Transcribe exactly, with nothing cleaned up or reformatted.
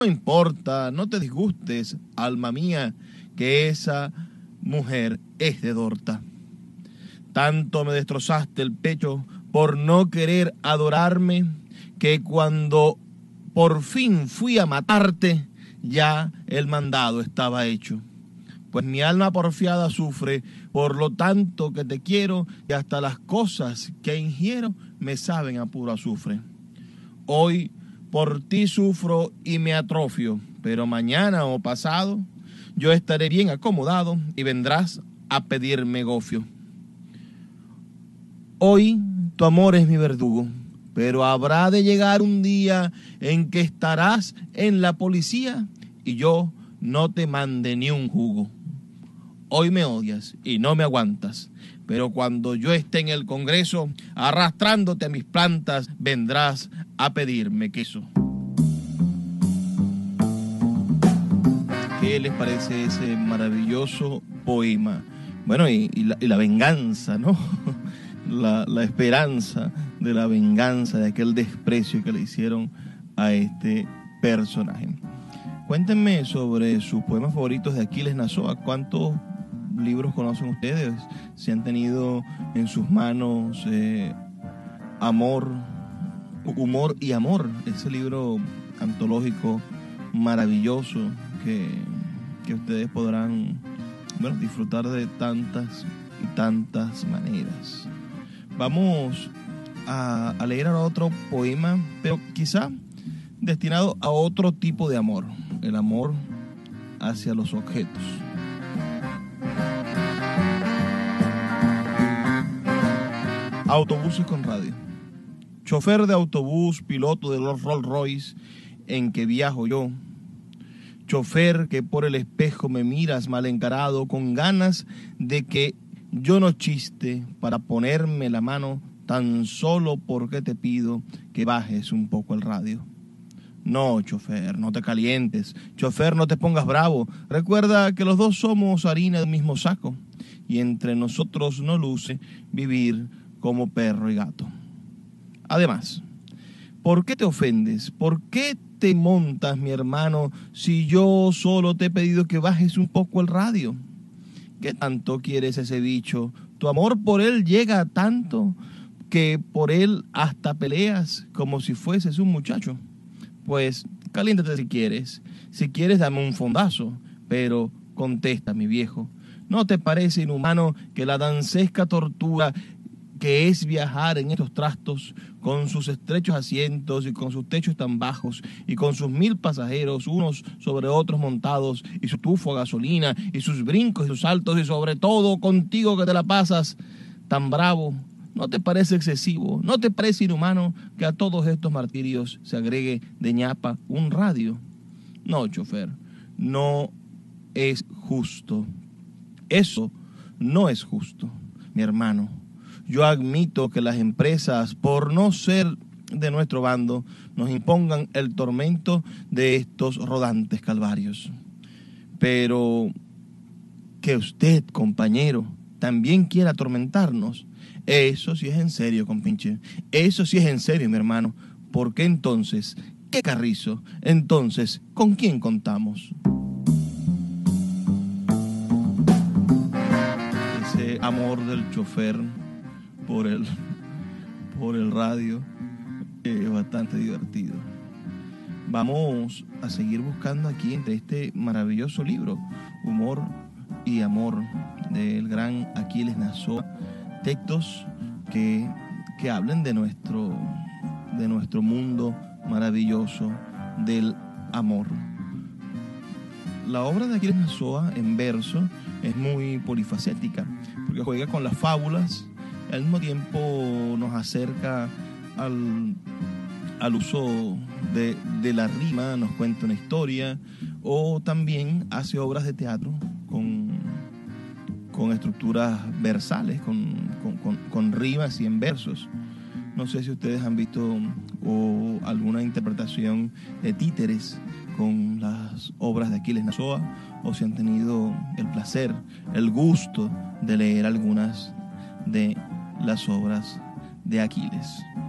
No importa, no te disgustes, alma mía, que esa mujer es de Dorta. Tanto me destrozaste el pecho por no querer adorarme, que cuando por fin fui a matarte, ya el mandado estaba hecho. Pues mi alma porfiada sufre por lo tanto que te quiero, y hasta las cosas que ingiero me saben a puro azufre. Hoy por ti sufro y me atrofio, pero mañana o pasado yo estaré bien acomodado y vendrás a pedirme gofio. Hoy tu amor es mi verdugo, pero habrá de llegar un día en que estarás en la policía y yo no te mande ni un jugo. Hoy me odias y no me aguantas, pero cuando yo esté en el Congreso arrastrándote a mis plantas, vendrás a pedirme queso. ¿Qué les parece ese maravilloso poema? Bueno, y, y, la, y la venganza, ¿no? La, la esperanza de la venganza, de aquel desprecio que le hicieron a este personaje. Cuéntenme sobre sus poemas favoritos de Aquiles Nazoa. ¿Cuántos libros conocen ustedes? Si han tenido en sus manos eh, Amor, Humor y Amor, ese libro antológico maravilloso que, que ustedes podrán, bueno, disfrutar de tantas y tantas maneras. Vamos a, a leer ahora otro poema, pero quizá destinado a otro tipo de amor, el amor hacia los objetos. Autobuses con radio. Chofer de autobús, piloto de los Rolls Royce en que viajo yo. Chofer que por el espejo me miras mal encarado, con ganas de que yo no chiste para ponerme la mano, tan solo porque te pido que bajes un poco el radio. No, chofer, no te calientes. Chofer, no te pongas bravo. Recuerda que los dos somos harina del mismo saco y entre nosotros no luce vivir como perro y gato. Además, ¿por qué te ofendes? ¿Por qué te montas, mi hermano, si yo solo te he pedido que bajes un poco el radio? ¿Qué tanto quieres ese bicho? Tu amor por él llega a tanto que por él hasta peleas como si fueses un muchacho. Pues caliéntate si quieres. Si quieres, dame un fondazo. Pero contesta, mi viejo, ¿no te parece inhumano que la dancesca tortura que es viajar en estos trastos, con sus estrechos asientos y con sus techos tan bajos, y con sus mil pasajeros, unos sobre otros montados, y su tufo a gasolina, y sus brincos y sus saltos, y sobre todo contigo que te la pasas tan bravo? ¿No te parece excesivo? ¿No te parece inhumano que a todos estos martirios se agregue de ñapa un radio? No, chofer, no es justo. Eso no es justo, mi hermano. Yo admito que las empresas, por no ser de nuestro bando, nos impongan el tormento de estos rodantes calvarios. Pero que usted, compañero, también quiera atormentarnos, eso sí es en serio, compinche. Eso sí es en serio, mi hermano. ¿Por qué entonces? ¿Qué carrizo? Entonces, ¿con quién contamos? Ese amor del chofer por el, por el radio es bastante divertido. Vamos a seguir buscando aquí entre este maravilloso libro, Humor y Amor, del gran Aquiles Nazoa, textos que, que hablen de nuestro, de nuestro mundo maravilloso del amor. La obra de Aquiles Nazoa en verso es muy polifacética, porque juega con las fábulas, al mismo tiempo nos acerca al, al uso de, de la rima, nos cuenta una historia, o también hace obras de teatro con, con estructuras versales, con, con, con, con rimas y en versos. No sé si ustedes han visto o alguna interpretación de títeres con las obras de Aquiles Nazoa, o si han tenido el placer, el gusto de leer algunas de las obras de Aquiles.